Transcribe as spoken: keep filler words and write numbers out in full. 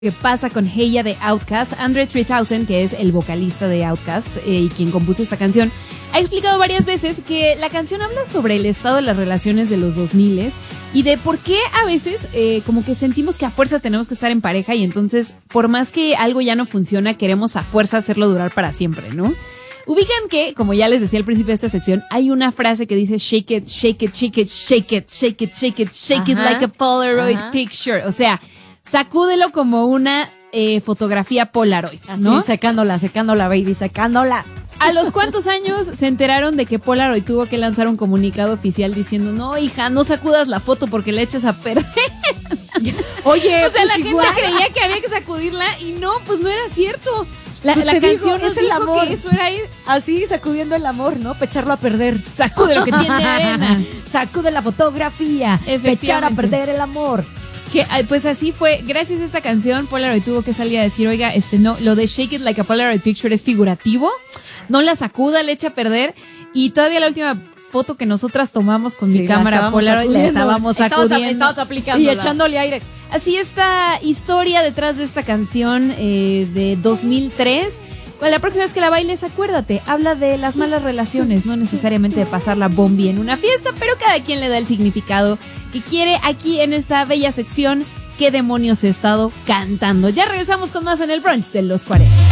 ¿Qué pasa con Heya de Outkast? Andre three thousand, que es el vocalista de Outkast eh, y quien compuso esta canción, ha explicado varias veces que la canción habla sobre el estado de las relaciones de los dos mil y de por qué a veces eh, como que sentimos que a fuerza tenemos que estar en pareja y entonces por más que algo ya no funciona, queremos a fuerza hacerlo durar para siempre, ¿no? Ubican que, como ya les decía al principio de esta sección, hay una frase que dice shake it, shake it, shake it, shake it, shake it, shake it, shake it like a Polaroid ajá. picture. O sea, sacúdelo como una eh, fotografía Polaroid, ¿no? Así, secándola, secándola, baby, secándola. ¿A los cuántos años se enteraron de que Polaroid tuvo que lanzar un comunicado oficial diciendo, no, hija, no sacudas la foto porque la echas a perder? Oye, o sea, pues la igual. gente creía que había que sacudirla y no, pues no era cierto. La, pues la canción digo, es el amor. Que eso era ir así sacudiendo el amor, ¿no? Pecharlo a perder. Sacude lo que tiene arena. Sacude la fotografía. Pechar a perder el amor. Que, pues así fue, gracias a esta canción Polaroid tuvo que salir a decir, oiga, este no, lo de shake it like a Polaroid picture es figurativo, no la sacuda, le echa a perder. Y todavía la última foto que nosotras tomamos con sí, mi cámara Polaroid la estábamos sacudiendo, estábamos aplicando y echándole aire. Así esta historia detrás de esta canción eh, de dos mil tres. Bueno, la próxima vez que la bailes, acuérdate, habla de las malas relaciones, no necesariamente de pasarla bombi en una fiesta, pero cada quien le da el significado que quiere aquí en esta bella sección. ¿Qué demonios he estado cantando? Ya regresamos con más en el brunch de los cuarenta.